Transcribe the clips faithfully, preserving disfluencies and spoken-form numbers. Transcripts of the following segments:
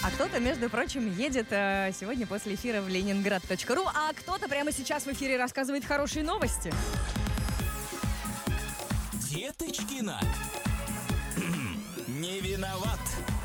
А кто-то, между прочим, едет э, сегодня после эфира в ленинград точка ру, а кто-то прямо сейчас в эфире рассказывает хорошие новости. Деточкина. Не виноват.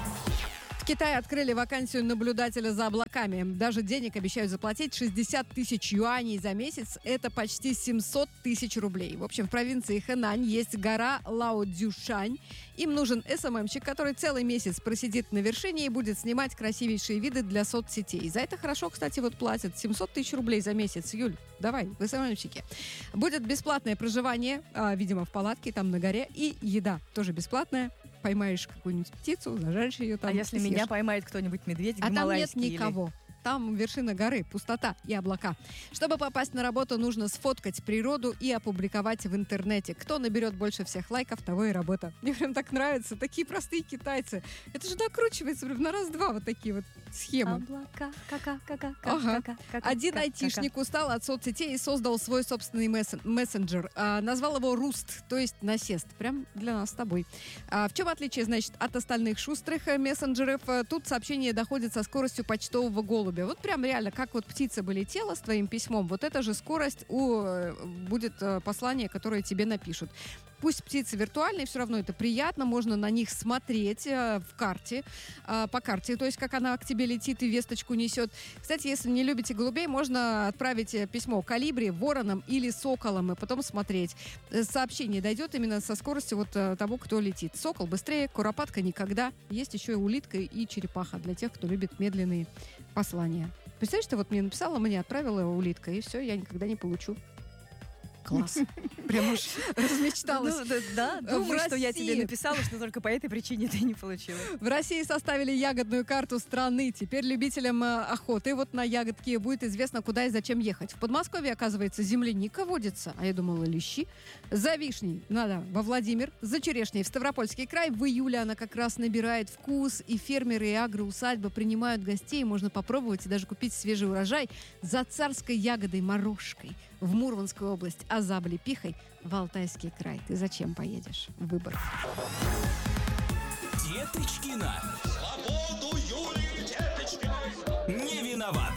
В Китае открыли вакансию наблюдателя за облаками. Даже денег обещают заплатить шестьдесят тысяч юаней за месяц. Это почти семьсот тысяч рублей. В общем, в провинции Хэнань есть гора Лаодзюшань. Им нужен эс эм эм-щик, который целый месяц просидит на вершине и будет снимать красивейшие виды для соцсетей. За это хорошо, кстати, вот платят семьсот тысяч рублей за месяц. Юль, давай, в эс эм эм-щике. Будет бесплатное проживание, а, видимо, в палатке, там на горе, и еда тоже бесплатная. Поймаешь какую-нибудь птицу, зажаришь ее там. А если съешь. меня поймает кто-нибудь, медведь А там нет гималайский никого. или... Там вершина горы, пустота и облака. Чтобы попасть на работу, нужно сфоткать природу и опубликовать в интернете. Кто наберет больше всех лайков, того и работа. Мне прям так нравится. Такие простые китайцы. Это же накручивается прям на раз-два вот такие вот схемы. Облака, кака, кака, Ага. кака, кака, Один кака, айтишник устал от соцсетей и создал свой собственный мессен- мессенджер. А, назвал его Руст, то есть насест. Прям для нас с тобой. А, в чем отличие, значит, от остальных шустрых э, мессенджеров? Э, Тут сообщение доходит со скоростью почтового голубя. Вот прям реально, как вот птица бы летела с твоим письмом, вот эта же скорость у, э, будет э, послание, которое тебе напишут. Пусть птицы виртуальные, все равно это приятно, можно на них смотреть э, в карте, э, по карте, то есть как она к тебе летит и весточку несет. Кстати, если не любите голубей, можно отправить э, письмо калибри, вороном или соколом и потом смотреть. Э, Сообщение дойдет именно со скоростью вот э, того, кто летит. Сокол быстрее, куропатка никогда. Есть еще и улитка и черепаха для тех, кто любит медленные послания. Представляешь, ты вот мне написала, мне отправила улитка, и все, я никогда не получу. Класс. Прям уж размечталась. Ну, да, да, думаю, В что я России- тебе написала, что только по этой причине ты не получила. В России составили ягодную карту страны. Теперь любителям э, охоты вот на ягодки будет известно, куда и зачем ехать. В Подмосковье, оказывается, земляника водится, а я думала, лещи. За вишней надо во Владимир, за черешней в Ставропольский край. В июле она как раз набирает вкус, и фермеры и агроусадьбы принимают гостей. Можно попробовать и даже купить свежий урожай за царской ягодой морожкой в Мурманскую область, а за облепихой в Алтайский край. Ты зачем поедешь? Выбор. Деточкина. Свободу Юлии Деточкиной. Не виноват.